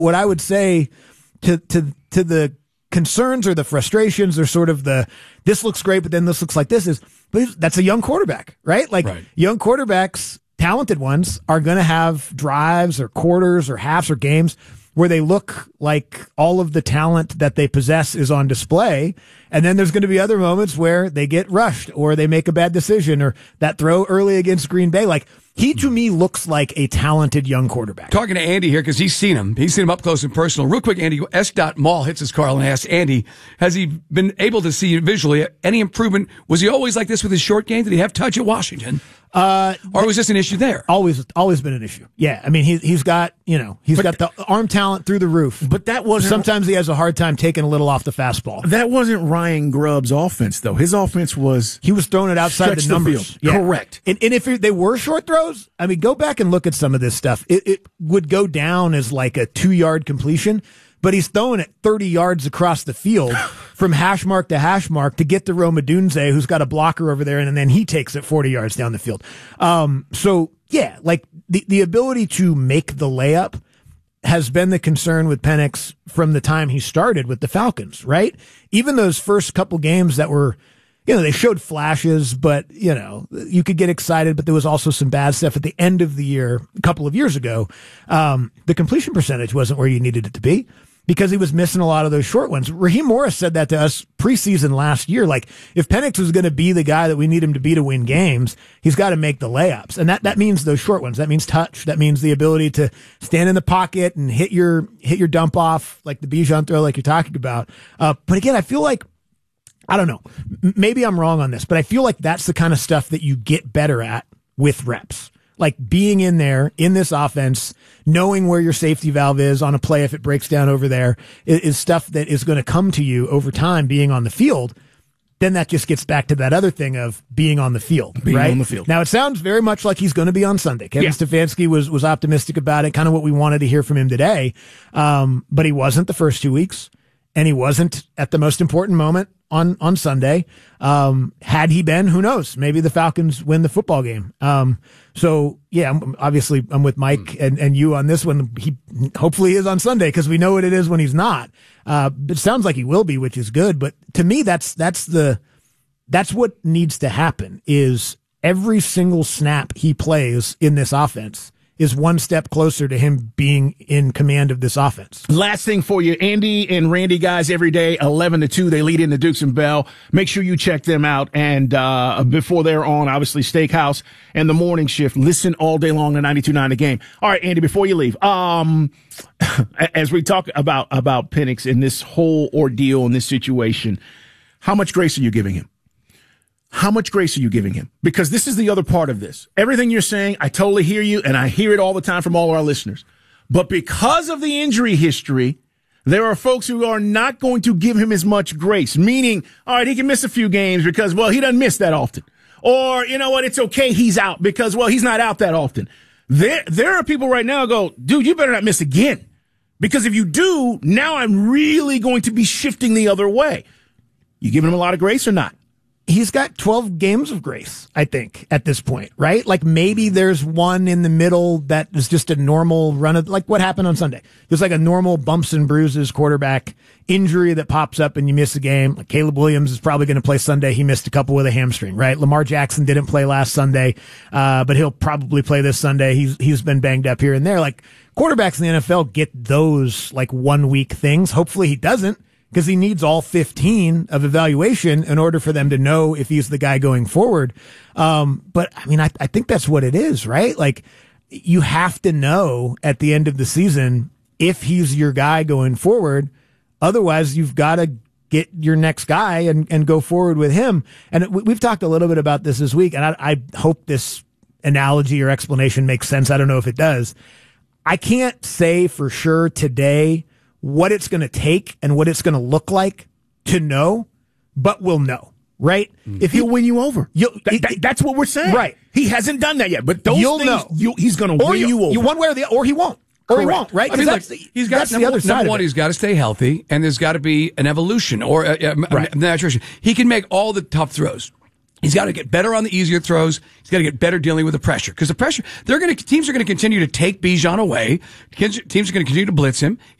what I would say to the concerns or the frustrations or sort of this looks great, but then this looks like this is, but that's a young quarterback, right? Like young quarterbacks, talented ones, are going to have drives or quarters or halves or games where they look like all of the talent that they possess is on display. And then there's going to be other moments where they get rushed or they make a bad decision, or that throw early against Green Bay. Like, he, to me, looks like a talented young quarterback. Talking to Andy here because he's seen him. He's seen him up close and personal. Real quick, Andy, S.Mall hits his car and asks Andy, has he been able to see visually any improvement? Was he always like this with his short game? Did he have touch at Washington? Or was this an issue there? Always been an issue. Yeah. I mean, he's got the arm talent through the roof. But that wasn't. Sometimes he has a hard time taking a little off the fastball. That wasn't Ryan Grubb's offense, though. His offense was. He was throwing it outside the numbers. Yeah. Correct. And if they were short throws, I mean, go back and look at some of this stuff. It would go down as like a 2-yard completion, but he's throwing it 30 yards across the field from hash mark to hash mark to get to Rome Odunze, who's got a blocker over there, and then he takes it 40 yards down the field. So, yeah, like the ability to make the layup has been the concern with Penix from the time he started with the Falcons, right? Even those first couple games that were, they showed flashes, but, you could get excited, but there was also some bad stuff at the end of the year, a couple of years ago. The completion percentage wasn't where you needed it to be because he was missing a lot of those short ones. Raheem Morris said that to us preseason last year. Like, if Penix was going to be the guy that we need him to be to win games, he's got to make the layups. And that means those short ones. That means touch. That means the ability to stand in the pocket and hit your dump off, like the Bijan throw, like you're talking about. But again, I feel like, I don't know, maybe I'm wrong on this, but I feel like that's the kind of stuff that you get better at with reps. Like being in there in this offense, knowing where your safety valve is on a play if it breaks down over there is stuff that is going to come to you over time being on the field. Then that just gets back to that other thing of being on the field, being right? on the field. Now, it sounds very much like he's going to be on Sunday. Kevin Stefanski was optimistic about it, kind of what we wanted to hear from him today. But he wasn't the first 2 weeks, and he wasn't at the most important moment on Sunday. Had he been, who knows? Maybe the Falcons win the football game. So yeah, I'm with Mike and you on this one. He hopefully is on Sunday because we know what it is when he's not. It sounds like he will be, which is good. But to me, that's what needs to happen is every single snap he plays in this offense is one step closer to him being in command of this offense. Last thing for you, Andy and Randy, guys, every day, 11 to 2, they lead into Dukes and Bell. Make sure you check them out. And before they're on, obviously, Steakhouse and the morning shift. Listen all day long to 92.9 The Game. All right, Andy, before you leave, as we talk about Penix in this whole ordeal, in this situation, how much grace are you giving him? How much grace are you giving him? Because this is the other part of this. Everything you're saying, I totally hear you, and I hear it all the time from all our listeners. But because of the injury history, there are folks who are not going to give him as much grace, meaning, all right, he can miss a few games because, well, he doesn't miss that often. Or, you know what, it's okay, he's out because, well, he's not out that often. There are people right now who go, dude, you better not miss again. Because if you do, now I'm really going to be shifting the other way. You giving him a lot of grace or not? He's got 12 games of grace, I think, at this point, right? Like maybe there's one in the middle that is just a normal run of, like what happened on Sunday. There's like a normal bumps and bruises quarterback injury that pops up and you miss a game. Like Caleb Williams is probably going to play Sunday. He missed a couple with a hamstring, right? Lamar Jackson didn't play last Sunday, but he'll probably play this Sunday. He's been banged up here and there. Like quarterbacks in the NFL get those like 1 week things. Hopefully he doesn't, because he needs all 15 of evaluation in order for them to know if he's the guy going forward. But I mean, I think that's what it is, right? Like you have to know at the end of the season if he's your guy going forward. Otherwise, you've got to get your next guy and go forward with him. And we've talked a little bit about this week, and I hope this analogy or explanation makes sense. I don't know if it does. I can't say for sure today what it's going to take and what it's going to look like to know, but we'll know, right? If he'll win you over. That's what we're saying. Right. He hasn't done that yet, but those you'll things, know. He's going to win you over. One way or the other, or he won't. Or he won't, right? I mean, look, he's got that's the other side number one, of it. he's got to stay healthy, and there's got to be an evolution or maturation. He can make all the tough throws. He's got to get better on the easier throws. He's got to get better dealing with the pressure. Because the pressure, teams are going to continue to take Bijan away. Teams are going to continue to blitz him.